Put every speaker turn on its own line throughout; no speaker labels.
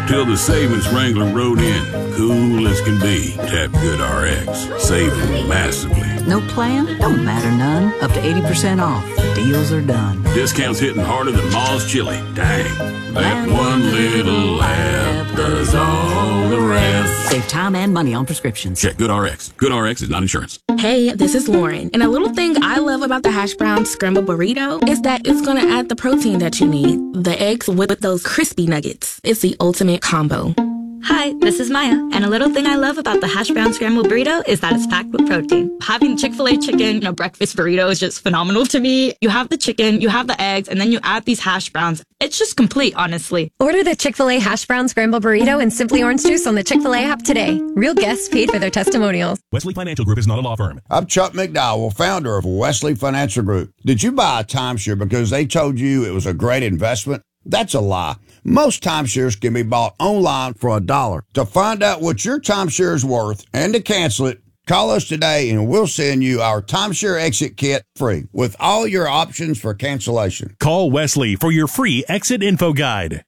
till the savings Wrangler rode in. Cool as can be. Tap GoodRx. Saving massively.
No plan? Don't matter none. Up to 80% off. Deals are done.
Discounts hitting harder than Ma's chili. Dang. That one little laugh does all the rest.
Save time and money on prescriptions.
Check GoodRx. GoodRx is not insurance.
Hey, this is Lauren. And a little thing I love about the hash brown scramble burrito is that it's going to add the protein that you need. The eggs with those crispy nuggets. It's the ultimate combo.
Hi, this is Maya, and a little thing I love about the hash brown scrambled burrito is that it's packed with protein. Having Chick-fil-A chicken in a breakfast burrito is just phenomenal to me. You have the chicken, you have the eggs, and then you add these hash browns. It's just complete, honestly.
Order the Chick-fil-A hash brown scrambled burrito and Simply Orange Juice on the Chick-fil-A app today. Real guests paid for their testimonials.
Wesley Financial Group is not a law firm.
I'm Chuck McDowell, founder of Wesley Financial Group. Did you buy a timeshare because they told you it was a great investment? That's a lie. Most timeshares can be bought online for $1. To find out what your timeshare is worth and to cancel it, call us today and we'll send you our timeshare exit kit free with all your options for cancellation.
Call Wesley for your free exit info guide.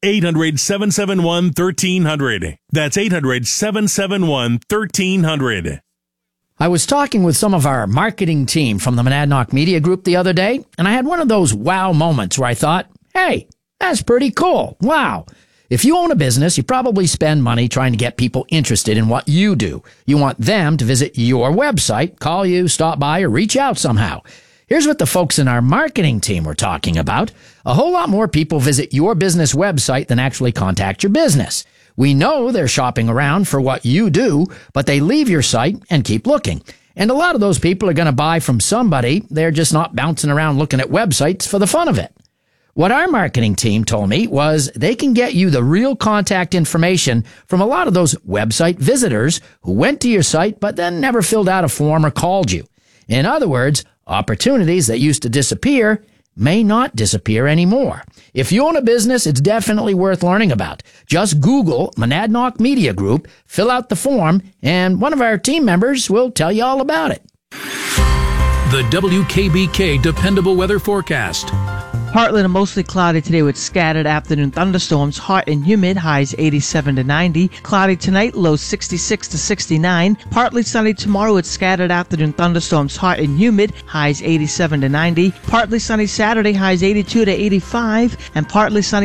800-771-1300. That's 800-771-1300.
I was talking with some of our marketing team from the Monadnock Media Group the other day, and I had one of those wow moments where I thought, hey, that's pretty cool. Wow. If you own a business, you probably spend money trying to get people interested in what you do. You want them to visit your website, call you, stop by, or reach out somehow. Here's what the folks in our marketing team were talking about. A whole lot more people visit your business website than actually contact your business. We know they're shopping around for what you do, but they leave your site and keep looking. And a lot of those people are going to buy from somebody. They're just not bouncing around looking at websites for the fun of it. What our marketing team told me was they can get you the real contact information from a lot of those website visitors who went to your site but then never filled out a form or called you. In other words, opportunities that used to disappear may not disappear anymore. If you own a business, it's definitely worth learning about. Just Google Monadnock Media Group, fill out the form, and one of our team members will tell you all about it.
The WKBK Dependable Weather Forecast.
Partly to mostly cloudy today with scattered afternoon thunderstorms, hot and humid, highs 87 to 90. Cloudy tonight, lows 66 to 69. Partly sunny tomorrow with scattered afternoon thunderstorms, hot and humid, highs 87 to 90. Partly sunny Saturday, highs 82 to 85. And partly sunny